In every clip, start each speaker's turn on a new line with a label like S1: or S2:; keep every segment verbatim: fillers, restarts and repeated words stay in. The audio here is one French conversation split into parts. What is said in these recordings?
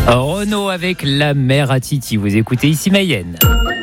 S1: Renaud avec la mer à Titi. Vous écoutez ici Mayenne.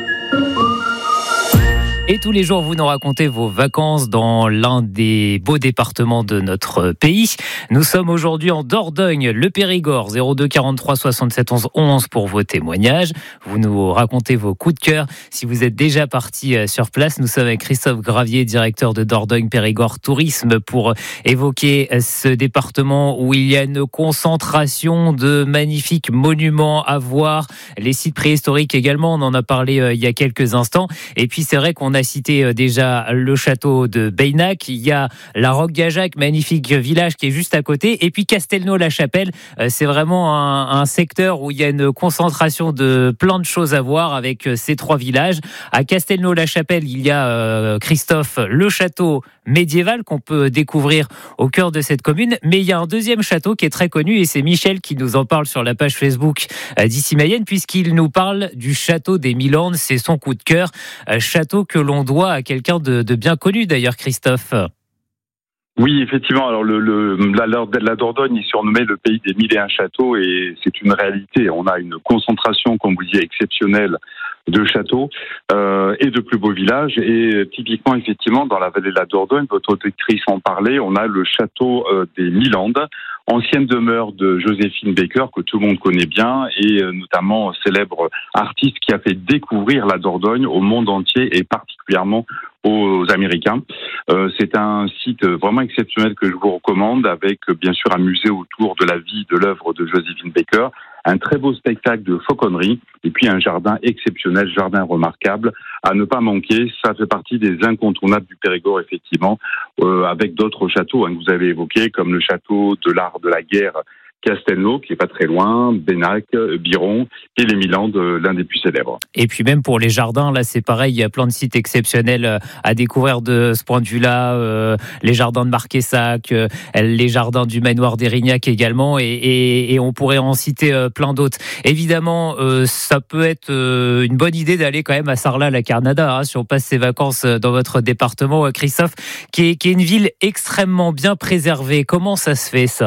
S1: Et tous les jours, vous nous racontez vos vacances dans l'un des beaux départements de notre pays. Nous sommes aujourd'hui en Dordogne, le Périgord, zéro deux quarante-trois soixante-sept onze onze pour vos témoignages. Vous nous racontez vos coups de cœur. Si vous êtes déjà parti sur place, nous sommes avec Christophe Gravier, directeur de Dordogne Périgord Tourisme, pour évoquer ce département où il y a une concentration de magnifiques monuments à voir. Les sites préhistoriques également, on en a parlé il y a quelques instants. Et puis c'est vrai qu'on a cité déjà le château de Beynac, il y a la Roque-Gageac, magnifique village qui est juste à côté, et puis Castelnau-la-Chapelle, c'est vraiment un, un secteur où il y a une concentration de plein de choses à voir avec ces trois villages. À Castelnau-la-Chapelle, il y a euh, Christophe, le château médiéval qu'on peut découvrir au cœur de cette commune, mais il y a un deuxième château qui est très connu et c'est Michel qui nous en parle sur la page Facebook d'Ici Mayenne, puisqu'il nous parle du château des Mille-Andes, c'est son coup de cœur, château que l'on doit à quelqu'un de, de bien connu d'ailleurs, Christophe.
S2: Oui, effectivement. Alors le, le la, la Dordogne est surnommée le pays des mille et un châteaux et c'est une réalité. On a une concentration, comme vous disiez, exceptionnelle de châteaux euh, et de plus beaux villages. Et typiquement, effectivement, dans la vallée de la Dordogne, votre auditrice en parlait, on a le château euh, des Mille-Andes, ancienne demeure de Joséphine Baker, que tout le monde connaît bien, et euh, notamment célèbre artiste qui a fait découvrir la Dordogne au monde entier et particulièrement aux Américains. Euh, c'est un site vraiment exceptionnel que je vous recommande, avec bien sûr un musée autour de la vie, de l'œuvre de Joséphine Baker, un très beau spectacle de fauconnerie, et puis un jardin exceptionnel, jardin remarquable, à ne pas manquer. Ça fait partie des incontournables du Périgord, effectivement, euh, avec d'autres châteaux hein, que vous avez évoqués, comme le château de l'art de la guerre Castelnau, qui est pas très loin, Beynac, Biron et les Mille-Andes, l'un des plus célèbres.
S1: Et puis même pour les jardins, là c'est pareil, il y a plein de sites exceptionnels à découvrir de ce point de vue-là, euh, les jardins de Marquessac, euh, les jardins du manoir d'Érignac également, et, et, et on pourrait en citer euh, plein d'autres. Évidemment, euh, ça peut être euh, une bonne idée d'aller quand même à Sarlat-la-Carnada, hein, si on passe ses vacances dans votre département, Christophe, qui est, qui est une ville extrêmement bien préservée. Comment ça se fait ça ?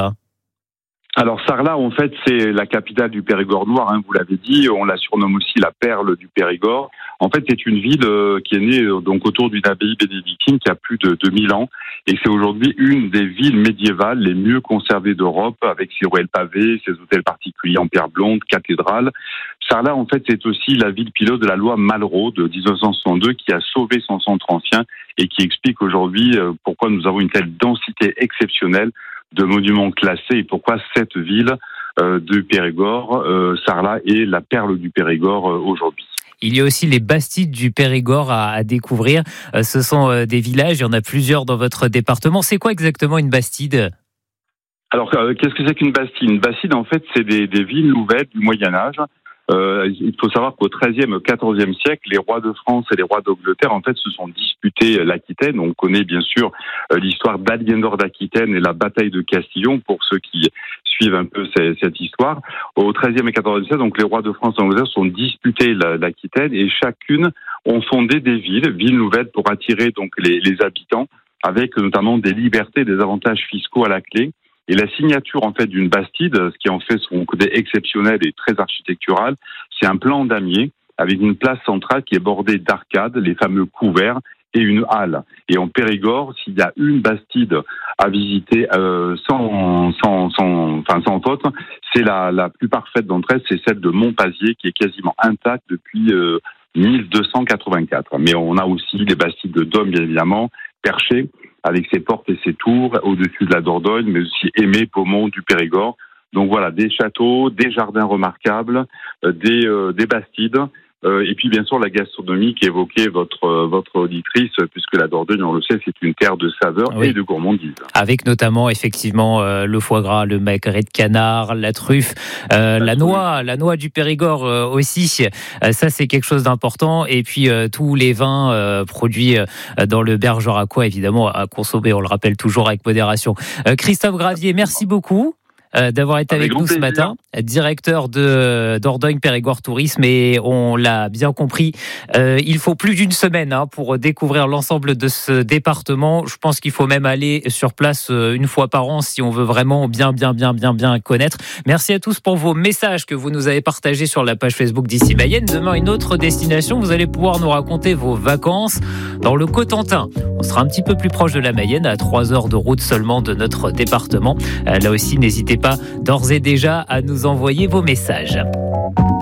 S2: Alors Sarlat, en fait, c'est la capitale du Périgord noir, hein, vous l'avez dit. On la surnomme aussi la perle du Périgord. En fait, c'est une ville euh, qui est née euh, donc autour d'une abbaye bénédictine qui a plus de deux mille ans. Et c'est aujourd'hui une des villes médiévales les mieux conservées d'Europe, avec ses ruelles pavées, ses hôtels particuliers en pierre blonde, cathédrales. Sarlat, en fait, c'est aussi la ville pilote de la loi Malraux de dix-neuf cent soixante-deux qui a sauvé son centre ancien et qui explique aujourd'hui euh, pourquoi nous avons une telle densité exceptionnelle de monuments classés et pourquoi cette ville euh, du Périgord, euh, Sarlat, est la perle du Périgord euh, aujourd'hui.
S1: Il y a aussi les bastides du Périgord à, à découvrir. Euh, ce sont euh, des villages, il y en a plusieurs dans votre département. C'est quoi exactement une bastide ?
S2: Alors, euh, qu'est-ce que c'est qu'une bastide ? Une bastide, en fait, c'est des, des villes nouvelles du Moyen-Âge. Euh, il faut savoir qu'au treizième et quatorzième siècle, les rois de France et les rois d'Angleterre, en fait, se sont disputés l'Aquitaine. On connaît bien sûr euh, l'histoire d'Aliénor d'Aquitaine et la bataille de Castillon, pour ceux qui suivent un peu ces, cette histoire. Au treizième et quatorzième siècle, donc, les rois de France et d'Angleterre se sont disputés l'Aquitaine et chacune ont fondé des villes, villes nouvelles pour attirer donc les, les habitants, avec notamment des libertés, des avantages fiscaux à la clé. Et la signature, en fait, d'une bastide, ce qui en fait son côté exceptionnel et très architectural, c'est un plan damier avec une place centrale qui est bordée d'arcades, les fameux couverts, et une halle. Et en Périgord, s'il y a une bastide à visiter euh, sans, sans, sans, enfin, sans faute, c'est la, la plus parfaite d'entre elles, c'est celle de Montpazier, qui est quasiment intacte depuis euh, mille deux cent quatre-vingt-quatre. Mais on a aussi les bastides de Dôme, bien évidemment, Perché, avec ses portes et ses tours au-dessus de la Dordogne, mais aussi Aimé, Beaumont, du Périgord. Donc voilà, des châteaux, des jardins remarquables, euh, des, euh, des bastides, euh, et puis bien sûr la gastronomie qui évoquait votre, euh, votre auditrice, puisque la Dordogne, on le sait, c'est une terre de saveurs oui. et de gourmandise.
S1: Avec notamment effectivement euh, le foie gras, le magret de canard, la truffe, euh, la noix, la noix du Périgord euh, aussi. Euh, ça c'est quelque chose d'important. Et puis euh, tous les vins euh, produits euh, dans le Bergeracois, évidemment à consommer, on le rappelle toujours avec modération. Euh, Christophe Gravier, merci beaucoup. euh, d'avoir été avec, avec nous ce matin. Directeur de Dordogne Périgord Tourisme, et on l'a bien compris, euh, il faut plus d'une semaine hein, pour découvrir l'ensemble de ce département. Je pense qu'il faut même aller sur place une fois par an si on veut vraiment bien, bien, bien, bien, bien connaître. Merci à tous pour vos messages que vous nous avez partagés sur la page Facebook d'Ici Mayenne. Demain, une autre destination. Vous allez pouvoir nous raconter vos vacances dans le Cotentin. On sera un petit peu plus proche de la Mayenne, à trois heures de route seulement de notre département. Là aussi, n'hésitez pas d'ores et déjà à nous envoyer vos messages.